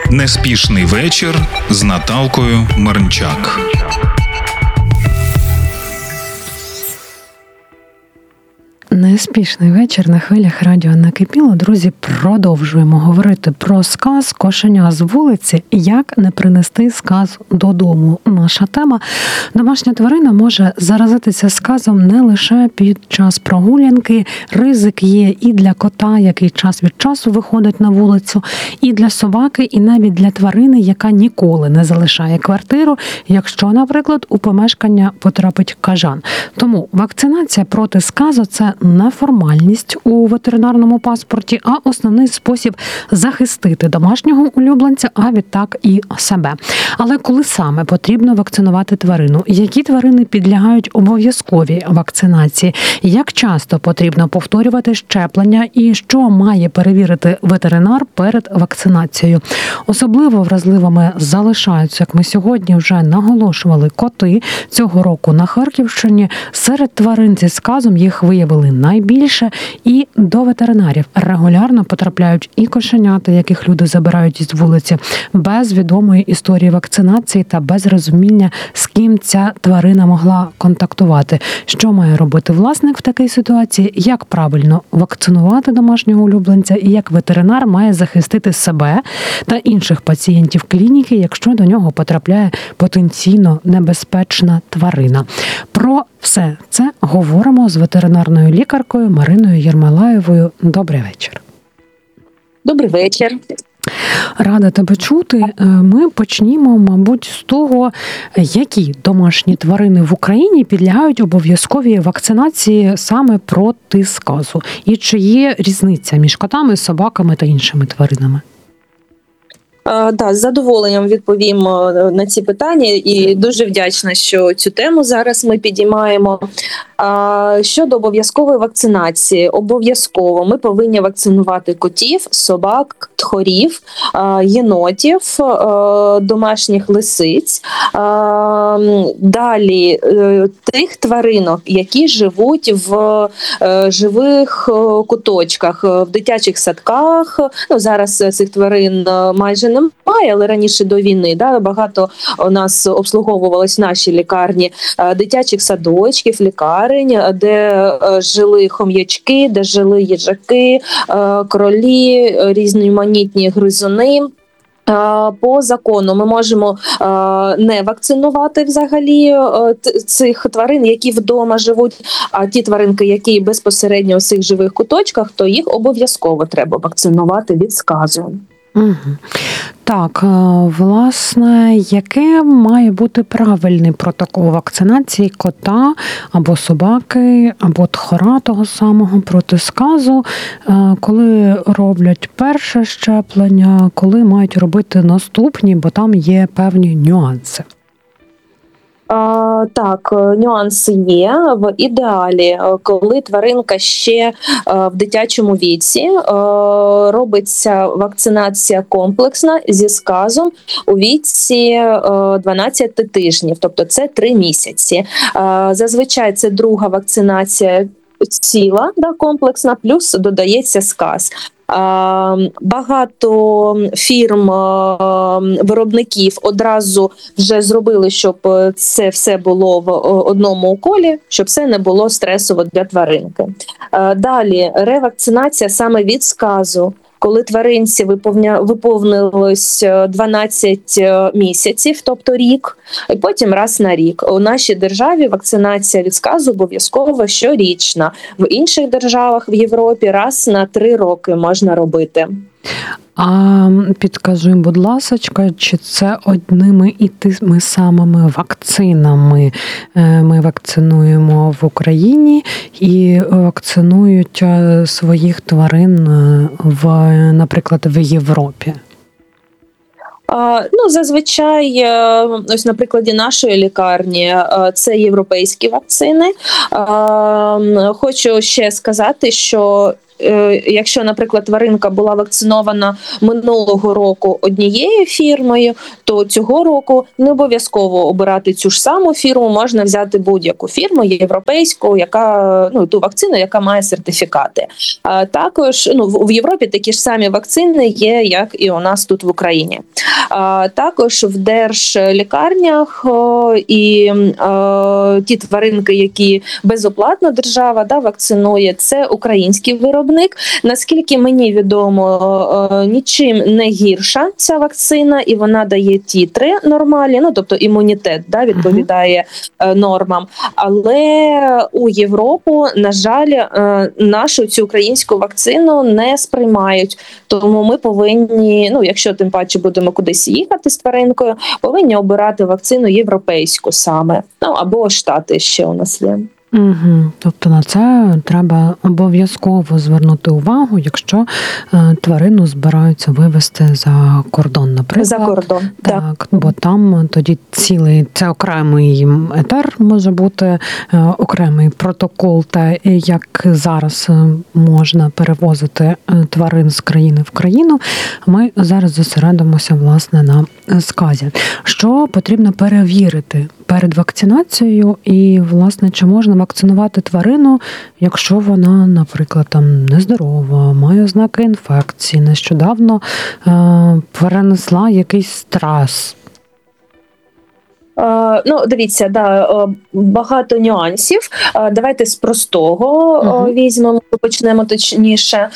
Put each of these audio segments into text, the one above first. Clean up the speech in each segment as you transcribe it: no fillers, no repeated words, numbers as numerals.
Неспішний вечір з Наталкою Марнчак. Неспішний вечір на хвилях радіо «Накипіло». Друзі, продовжуємо говорити про сказ «Кошеня з вулиці. Як не принести сказ додому». Наша тема. Домашня тварина може заразитися сказом не лише під час прогулянки. Ризик є і для кота, який час від часу виходить на вулицю, і для собаки, і навіть для тварини, яка ніколи не залишає квартиру, якщо, наприклад, у помешкання потрапить кажан. Тому вакцинація проти сказу – це не формальність у ветеринарному паспорті, а основний спосіб захистити домашнього улюбленця, а відтак і себе. Але коли саме потрібно вакцинувати тварину? Які тварини підлягають обов'язковій вакцинації? Як часто потрібно повторювати щеплення і що має перевірити ветеринар перед вакцинацією? Особливо вразливими залишаються, як ми сьогодні вже наголошували, коти. Цього року на Харківщині серед тварин зі сказом їх виявили найбільше, і до ветеринарів регулярно потрапляють і кошенята, яких люди забирають із вулиці, без відомої історії вакцинації та без розуміння, з ким ця тварина могла контактувати. Що має робити власник в такій ситуації, як правильно вакцинувати домашнього улюбленця і як ветеринар має захистити себе та інших пацієнтів клініки, якщо до нього потрапляє потенційно небезпечна тварина. Про все це говоримо з ветеринарною лікаркою Мариною Єрмолаєвою. Добрий вечір. Добрий вечір. Рада тебе чути. Ми почнімо, мабуть, з того, які домашні тварини в Україні підлягають обов'язковій вакцинації саме проти сказу. І чи є різниця між котами, собаками та іншими тваринами? Да, з задоволенням відповім на ці питання і дуже вдячна, що цю тему зараз ми підіймаємо. Щодо обов'язкової вакцинації, обов'язково ми повинні вакцинувати котів, собак, тхорів, єнотів, домашніх лисиць, далі тих тваринок, які живуть в живих куточках, в дитячих садках. Ну, зараз цих тварин майже немає, але раніше до війни багато у нас обслуговувалось в нашій лікарні дитячих садочків, лікарень, де жили хом'ячки, де жили їжаки, кролі, різноманітні гризуни. По закону ми можемо не вакцинувати взагалі цих тварин, які вдома живуть, а ті тваринки, які безпосередньо у цих живих куточках, то їх обов'язково треба вакцинувати від сказу. Угу. Так, власне, яке має бути правильний протокол вакцинації кота або собаки, або тхора того самого проти сказу, коли роблять перше щеплення, коли мають робити наступні, бо там є певні нюанси? Так, нюанси є. В ідеалі, коли тваринка ще в дитячому віці, робиться вакцинація комплексна зі сказом у віці 12 тижнів, тобто це 3 місяці. Зазвичай це друга вакцинація ціла, комплексна, плюс додається сказ. Багато фірм, виробників одразу вже зробили, щоб це все було в одному уколі, щоб це не було стресово для тваринки. Далі ревакцинація саме від сказу. Коли тваринці виповнилось 12 місяців, тобто рік, і потім раз на рік. У нашій державі вакцинація від сказу обов'язково щорічна. В інших державах в Європі раз на 3 роки можна робити. А підкажи, будь ласочка, чи це одними і тими самими вакцинами ми вакцинуємо в Україні і вакцинують своїх тварин, наприклад, в Європі? Зазвичай, ось на прикладі нашої лікарні, це європейські вакцини. Хочу ще сказати, що якщо, наприклад, тваринка була вакцинована минулого року однією фірмою, то цього року не обов'язково обирати цю ж саму фірму, можна взяти будь-яку фірму європейську, яка ту вакцину, яка має сертифікати. Також в Європі такі ж самі вакцини є, як і у нас тут в Україні. Також в держлікарнях і ті тваринки, які безоплатно держава вакцинує, це український виробник. Наскільки мені відомо, нічим не гірша ця вакцина, і вона дає тітри нормальні, тобто імунітет відповідає нормам. Але у Європу, на жаль, нашу цю українську вакцину не сприймають. Тому ми повинні, якщо тим паче будемо кудись їхати з тваринкою, повинні обирати вакцину європейську саме. Або Штати ще у нас є. Угу. Тобто на це треба обов'язково звернути увагу, якщо тварину збираються вивезти за кордон, наприклад. За кордон, так. Бо там тоді це окремий етер може бути, окремий протокол, та як зараз можна перевозити тварин з країни в країну. Ми зараз зосередимося, власне, на сказі. Що потрібно перевірити перед вакцинацією і, власне, чи можна вакцинувати тварину, якщо вона, наприклад, нездорова, має ознаки інфекції, нещодавно перенесла якийсь стрес? Дивіться, багато нюансів. Давайте з простого візьмемо, почнемо точніше.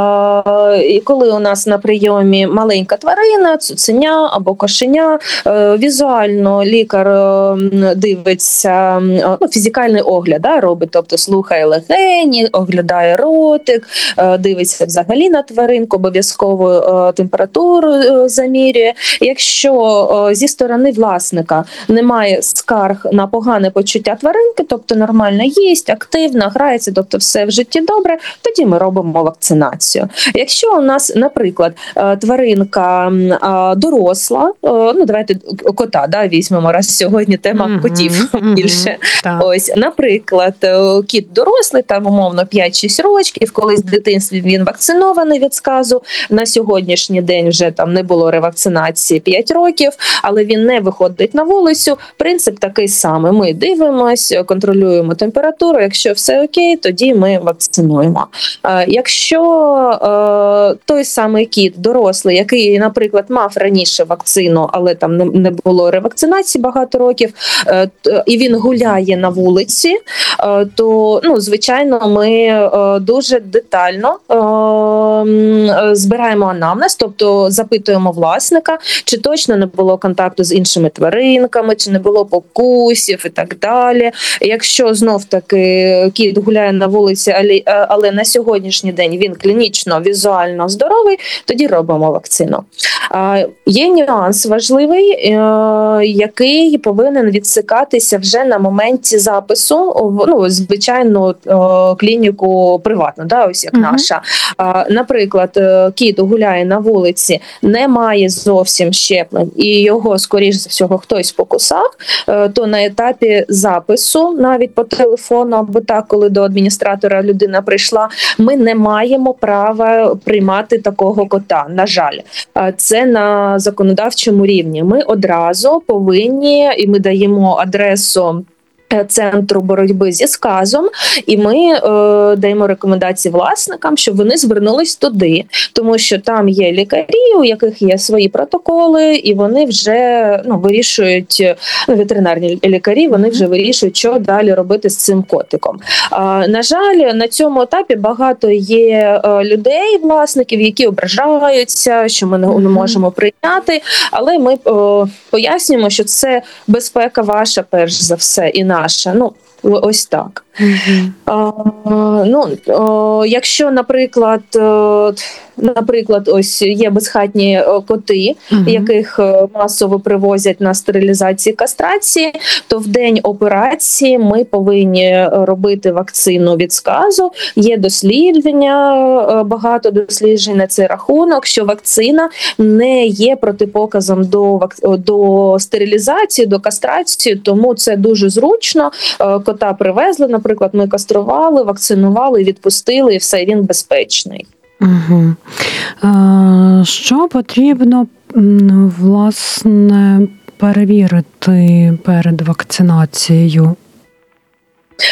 І коли у нас на прийомі маленька тварина, цуценя або кошеня, візуально лікар дивиться, фізикальний огляд робить, тобто слухає легені, оглядає ротик, дивиться взагалі на тваринку, обов'язково температуру замірює. Якщо зі сторони власника немає скарг на погане почуття тваринки, тобто нормально їсть, активно, грається, тобто все в житті добре, тоді ми робимо вакцинацію. Якщо у нас, наприклад, тваринка доросла, давайте кота візьмемо, раз сьогодні тема котів більше. Ось, наприклад, кіт дорослий, умовно 5-6 років, колись в дитинстві він вакцинований від сказу, на сьогоднішній день вже не було ревакцинації 5 років, але він не виходить на вулицю. Принцип такий самий. Ми дивимось, контролюємо температуру. Якщо все окей, тоді ми вакцинуємо. Якщо той самий кіт дорослий, який, наприклад, мав раніше вакцину, але там не було ревакцинації багато років, і він гуляє на вулиці, то, звичайно, ми дуже детально збираємо анамнез, тобто запитуємо власника, чи точно не було контакту з іншими тваринками, чи не було покусів і так далі. Якщо знов-таки кіт гуляє на вулиці, але на сьогоднішній день він клінічно, візуально здоровий, тоді робимо вакцину. Є нюанс важливий, який повинен відсикатися вже на моменті запису в звичайну клініку приватну, ось як наша. Наприклад, кіт гуляє на вулиці, не має зовсім щеплень, і його, скоріш за всього, хтось покусав, то на етапі запису, навіть по телефону або так, коли до адміністратора людина прийшла, ми не маємо права приймати такого кота, на жаль. Це на законодавчому рівні. Ми одразу повинні, і ми даємо адресу Центру боротьби зі сказом, і ми даємо рекомендації власникам, щоб вони звернулись туди, тому що там є лікарі, у яких є свої протоколи, і вони вже вирішують, ветеринарні лікарі, вони вже вирішують, що далі робити з цим котиком. На жаль, на цьому етапі багато є людей, власників, які ображаються, що ми не можемо прийняти, але ми пояснюємо, що це безпека ваша, перш за все, і наша. Ось так. Якщо, наприклад, ось є безхатні коти, яких масово привозять на стерилізації, кастрації, то в день операції ми повинні робити вакцину від сказу. Є дослідження, багато досліджень на цей рахунок, що вакцина не є протипоказом до стерилізації, до кастрації, тому це дуже зручно. Кота привезли, наприклад, наприклад, ми кастрували, вакцинували, відпустили, і все, він безпечний. Угу. Що потрібно, власне, перевірити перед вакцинацією?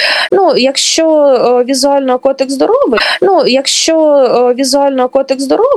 Якщо візуально котик здоровий,